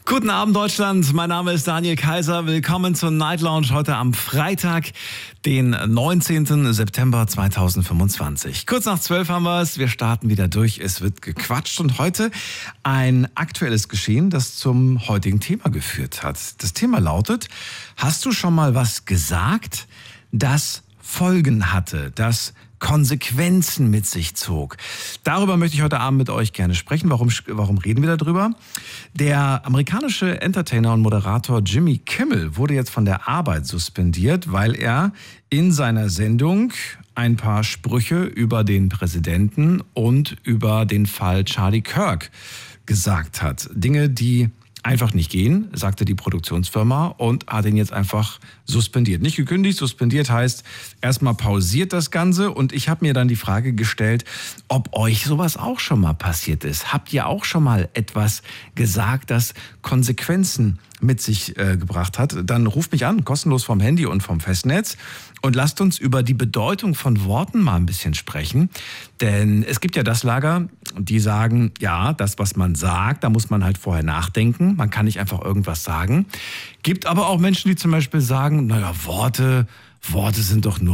Guten Abend, Deutschland. Mein Name ist Daniel Kaiser. Willkommen zur Night Lounge heute am Freitag, den 19. September 2025. Kurz nach 12 haben wir es. Wir starten wieder durch. Es wird gequatscht und heute ein aktuelles Geschehen, das zum heutigen Thema geführt hat. Das Thema lautet: Hast du schon mal was gesagt, das Folgen hatte, das Konsequenzen mit sich zog? Darüber möchte ich heute Abend mit euch gerne sprechen. Warum reden wir darüber? Der amerikanische Entertainer und Moderator Jimmy Kimmel wurde jetzt von der Arbeit suspendiert, weil er in seiner Sendung ein paar Sprüche über den Präsidenten und über den Fall Charlie Kirk gesagt hat. Dinge, die einfach nicht gehen, sagte die Produktionsfirma und hat ihn jetzt einfach suspendiert. Nicht gekündigt, suspendiert heißt erstmal pausiert das Ganze, und ich habe mir dann die Frage gestellt, ob euch sowas auch schon mal passiert ist. Habt ihr auch schon mal etwas gesagt, das Konsequenzen mit sich gebracht hat? Dann ruft mich an, kostenlos vom Handy und vom Festnetz, und lasst uns über die Bedeutung von Worten mal ein bisschen sprechen. Denn es gibt ja das Lager, die sagen, ja, das, was man sagt, da muss man halt vorher nachdenken. Man kann nicht einfach irgendwas sagen. Gibt aber auch Menschen, die zum Beispiel sagen, naja, Worte sind doch nur